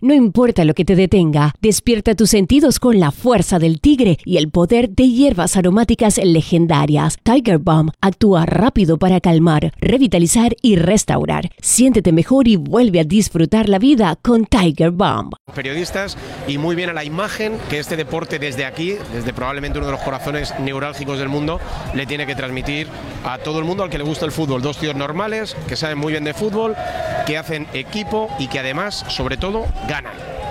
No importa lo que te detenga, despierta tus sentidos con la fuerza del tigre y el poder de hierbas aromáticas legendarias. Tiger Balm actúa rápido para calmar, revitalizar y restaurar. Siéntete mejor y vuelve a disfrutar la vida con Tiger Balm. Periodistas y muy bien a la imagen que este deporte desde aquí, desde probablemente uno de los corazones neurálgicos del mundo, le tiene que transmitir a todo el mundo al que le gusta el fútbol. Dos tíos normales que saben muy bien de fútbol, que hacen equipo y que además, sobre todo, ganan.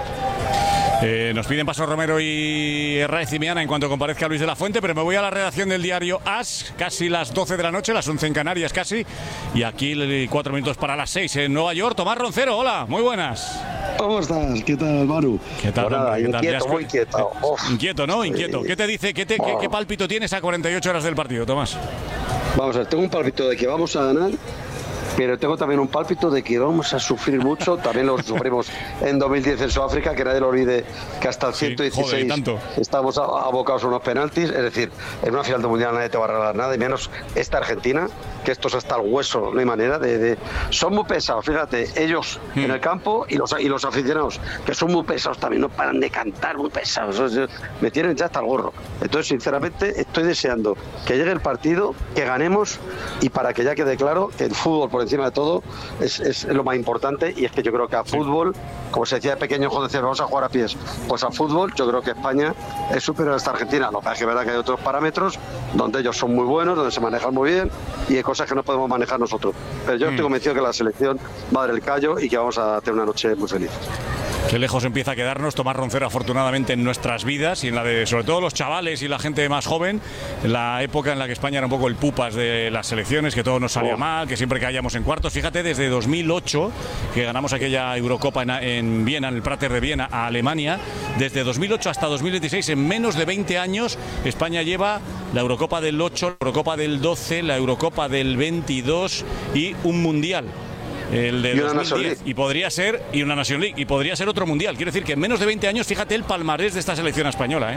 Nos piden paso Romero y Herráez y Miana en cuanto comparezca Luis de la Fuente, pero me voy a la redacción del diario AS, casi las 12 de la noche, las 11 en Canarias casi, y aquí 4 minutos para las 6 en Nueva York. Tomás Roncero, hola, muy buenas. ¿Cómo estás? ¿Qué tal, Manu? ¿Qué tal? Nada, ¿Qué tal? inquieto, muy inquieto. Inquieto, ¿no? Inquieto. ¿Qué te dice? ¿Qué pálpito tienes a 48 horas del partido, Tomás? Vamos a ver, tengo un pálpito de que vamos a ganar, pero tengo también un pálpito de que vamos a sufrir mucho. También lo sufrimos en 2010 en Sudáfrica, que nadie lo olvide, que hasta el 116 estamos abocados a unos penaltis. Es decir, en una final de mundial nadie te va a regalar nada, y menos esta Argentina, que esto es hasta el hueso, no hay manera son muy pesados, fíjate, ellos en el campo y los aficionados, que son muy pesados también, no paran de cantar, muy pesados, me tienen ya hasta el gorro. Entonces, sinceramente, estoy deseando que llegue el partido, que ganemos, y para que ya quede claro que el fútbol, por encima de todo, es lo más importante. Y es que yo creo que a fútbol, como se decía de pequeño cuando decía vamos a jugar a pies, pues a fútbol yo creo que España es superior a esta Argentina. Lo que es verdad que hay otros parámetros donde ellos son muy buenos, donde se manejan muy bien, y hay cosas que no podemos manejar nosotros. Pero yo estoy convencido que la selección va a dar el callo y que vamos a tener una noche muy feliz. Qué lejos empieza a quedarnos Tomás Roncero, afortunadamente, en nuestras vidas y en la de, sobre todo, los chavales y la gente más joven, en la época en la que España era un poco el pupas de las selecciones, que todo nos salía mal, que siempre caíamos en cuartos. Fíjate, desde 2008, que ganamos aquella Eurocopa en Viena, en el Prater de Viena, a Alemania, desde 2008 hasta 2016, en menos de 20 años, España lleva la Eurocopa del 8, la Eurocopa del 12, la Eurocopa del 22 y un Mundial. El de 2010, y podría ser, y una National League, y podría ser otro mundial. Quiero decir que en menos de 20 años, fíjate el palmarés de esta selección española, ¿eh?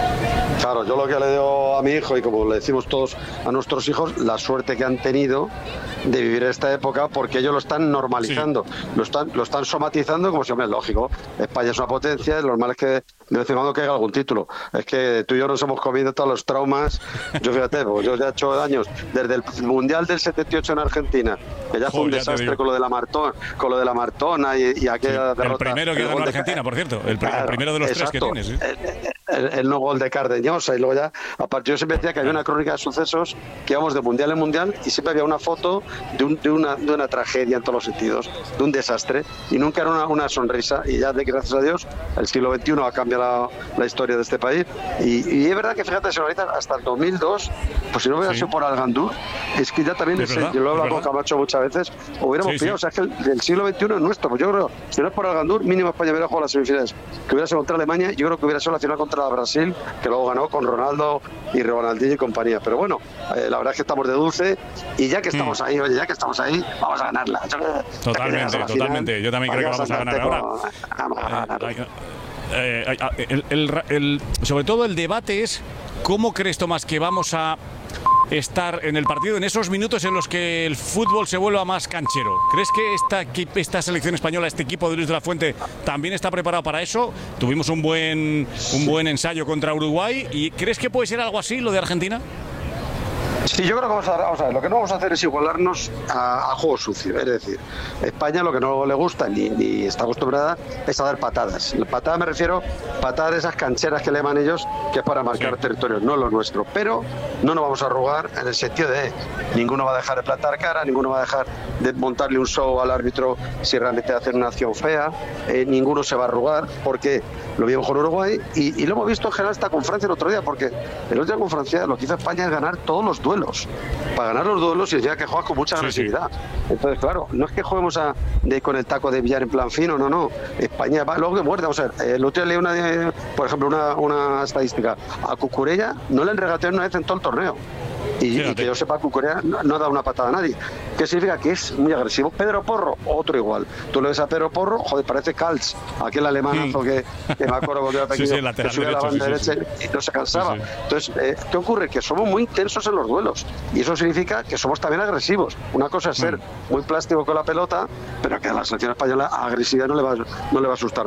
Claro, yo lo que le digo a mi hijo, y como le decimos todos a nuestros hijos, la suerte que han tenido de vivir esta época, porque ellos lo están normalizando, lo están somatizando como si, hombre, es lógico. España es una potencia, lo normal es que de vez en cuando caiga algún título. Es que tú y yo nos hemos comido todos los traumas. Yo fíjate, pues yo ya he hecho años, desde el Mundial del 78 en Argentina, que ya fue un desastre con lo de la Martona y aquella derrota. El primero que ganó Argentina, por cierto, el primero de los tres que tienes. El no gol de Cardeñosa, y luego ya, aparte, yo siempre decía que había una crónica de sucesos, que íbamos de mundial en mundial, y siempre había una foto de una tragedia en todos los sentidos, de un desastre, y nunca era una sonrisa. Y ya, gracias a Dios, el siglo XXI ha cambiado la historia de este país, y es verdad que, fíjate, si analizas hasta el 2002, pues si no hubiera sido por Algandur, es que ya también, yo lo he hablado con Camacho muchas veces, hubiéramos pillado. O sea, es que el siglo XXI es nuestro. Pues yo creo, si no es por Algandur, mínimo España hubiera jugado las semifinales, que hubiera sido contra Alemania. Yo creo que hubiera sido la final contra Brasil, que luego ganó con Ronaldo y Ronaldinho y compañía. Pero bueno, la verdad es que estamos de dulce, y ya que estamos ahí, vamos a ganarla. Totalmente. Yo también creo que vamos a ganar ahora. Sobre todo el debate es ¿cómo crees, Tomás, que vamos a estar en el partido en esos minutos en los que el fútbol se vuelva más canchero? ¿Crees que esta selección española, este equipo de Luis de la Fuente, también está preparado para eso? Tuvimos un buen ensayo contra Uruguay, ¿y crees que puede ser algo así lo de Argentina? Sí, yo creo que vamos a ver, lo que no vamos a hacer es igualarnos a juego sucio. Es decir, España lo que no le gusta ni está acostumbrada es a dar patadas. Patadas me refiero, patadas de esas cancheras que le llaman ellos, que es para marcar territorio, no lo nuestro. Pero no nos vamos a arrugar en el sentido de ninguno va a dejar de plantar cara, ninguno va a dejar de montarle un show al árbitro si realmente hacen una acción fea, ninguno se va a arrugar, porque lo vimos con Uruguay y lo hemos visto en general hasta con Francia el otro día, porque el otro día con Francia lo que hizo España es ganar todos los duelos. Para ganar los duelos significa que juegas con mucha agresividad. Entonces, claro, no es que juguemos con el taco de billar en plan fino, no. España va luego que muerde. Vamos a ver, el otro día leí por ejemplo, una estadística. A Cucurella no le han regateado una vez en todo el torneo. Y que yo sepa, Cucurella no ha dado una patada a nadie. ¿Qué significa? Que es muy agresivo. Pedro Porro, otro igual. Tú le ves a Pedro Porro, joder, parece Kals, aquel alemanazo que me acuerdo cuando era pequeño, que subía a la banda derecha y no se cansaba. Entonces, ¿qué ocurre? Que somos muy intensos en los duelos, y eso significa que somos también agresivos. Una cosa es ser muy plástico con la pelota, pero que a la selección española agresividad no le va a asustar.